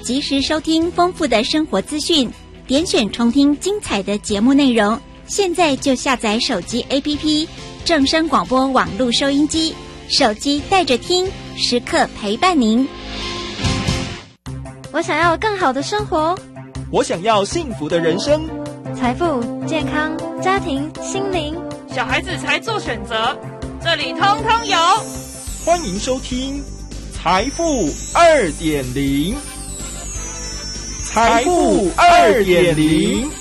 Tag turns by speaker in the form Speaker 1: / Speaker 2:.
Speaker 1: 及时收听丰富的生活资讯，点选重听精彩的节目内容。现在就下载手机 APP 正声广播网络收音机，手机带着听，时刻陪伴您。
Speaker 2: 我想要更好的生活，
Speaker 3: 我想要幸福的人生，
Speaker 2: 财富、健康、家庭、心灵，
Speaker 4: 小孩子才做选择，这里通通有。
Speaker 3: 欢迎收听财富 2.0， 财富 2.0。